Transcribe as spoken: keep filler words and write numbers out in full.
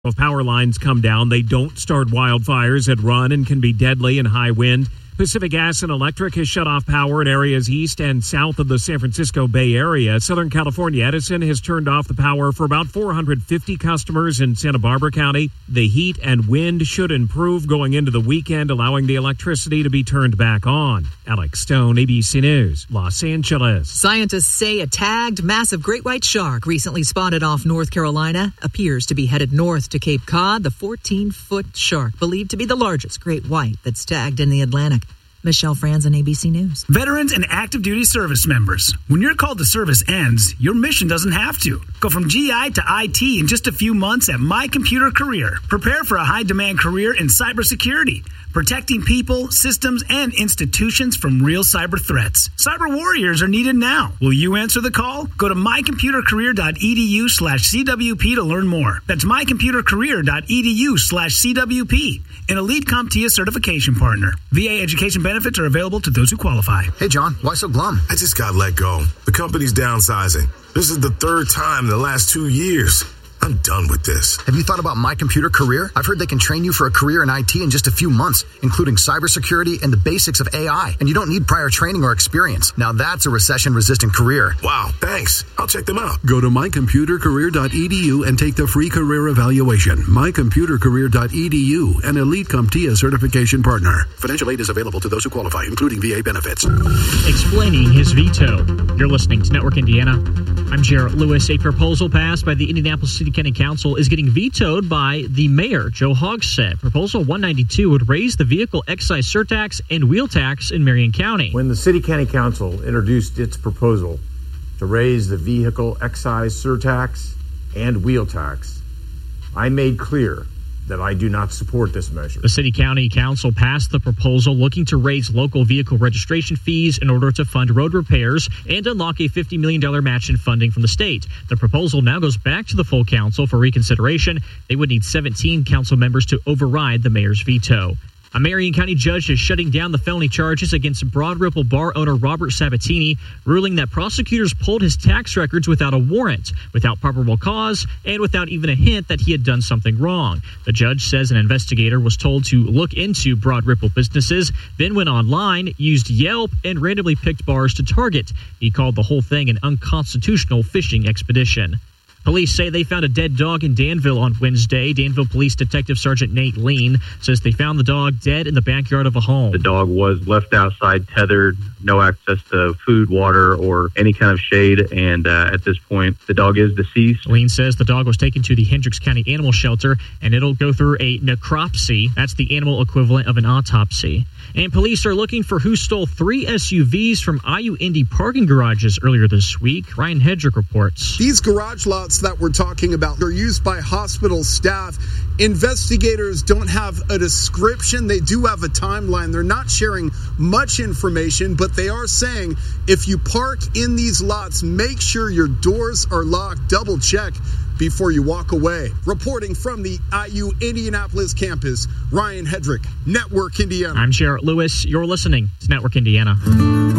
If power lines come down, they don't start wildfires that run and can be deadly in high wind. Pacific Gas and Electric has shut off power in areas east and south of the San Francisco Bay Area. Southern California Edison has turned off the power for about four hundred fifty customers in Santa Barbara County. The heat and wind should improve going into the weekend, allowing the electricity to be turned back on. Alex Stone, A B C News, Los Angeles. Scientists say a tagged massive great white shark recently spotted off North Carolina appears to be headed north to Cape Cod. The fourteen-foot shark, believed to be the largest great white that's tagged in the Atlantic. Michelle Franzen, A B C News. Veterans and active duty service members. When your call to service ends, your mission doesn't have to. Go from G I to I T in just a few months at My Computer Career. Prepare for a high-demand career in cybersecurity, protecting people, systems, and institutions from real cyber threats. Cyber warriors are needed now. Will you answer the call? Go to mycomputercareer.edu slash CWP to learn more. That's mycomputercareer.edu slash CWP. An elite CompTIA certification partner. V A education benefits are available to those who qualify. Hey, John, why so glum? I just got let go. The company's downsizing. This is the third time in the last two years. I'm done with this. Have you thought about My Computer Career? I've heard they can train you for a career in I T in just a few months, including cybersecurity and the basics of A I. And you don't need prior training or experience. Now that's a recession-resistant career. Wow, thanks. I'll check them out. Go to my computer career dot e d u and take the free career evaluation. my computer career dot e d u, an elite CompTIA certification partner. Financial aid is available to those who qualify, including V A benefits. Explaining his veto. You're listening to Network Indiana. I'm Jarrett Lewis. A proposal passed by the Indianapolis City County Council is getting vetoed by the mayor, Joe Hogsett. Proposal one ninety-two would raise the vehicle excise surtax and wheel tax in Marion County. When the City County Council introduced its proposal to raise the vehicle excise surtax and wheel tax, I made clear that I do not support this measure. The City County Council passed the proposal looking to raise local vehicle registration fees in order to fund road repairs and unlock a fifty million dollars match in funding from the state. The proposal now goes back to the full council for reconsideration. They would need seventeen council members to override the mayor's veto. A Marion County judge is shutting down the felony charges against Broad Ripple bar owner Robert Sabatini, ruling that prosecutors pulled his tax records without a warrant, without probable cause, and without even a hint that he had done something wrong. The judge says an investigator was told to look into Broad Ripple businesses, then went online, used Yelp, and randomly picked bars to target. He called the whole thing an unconstitutional fishing expedition. Police say they found a dead dog in Danville on Wednesday. Danville Police Detective Sergeant Nate Lean says they found the dog dead in the backyard of a home. The dog was left outside, tethered, no access to food, water, or any kind of shade, and uh, at this point, the dog is deceased. Lean says the dog was taken to the Hendricks County Animal Shelter, and it'll go through a necropsy. That's the animal equivalent of an autopsy. And police are looking for who stole three S U Vs from I U Indy parking garages earlier this week. Ryan Hedrick reports. These garage lots that we're talking about are used by hospital staff. Investigators don't have a description. They do have a timeline. They're not sharing much information, but they are saying if you park in these lots, make sure your doors are locked. Double check before you walk away. Reporting from the I U Indianapolis campus, Ryan Hedrick, Network Indiana. I'm Jarrett Lewis. You're listening to Network Indiana.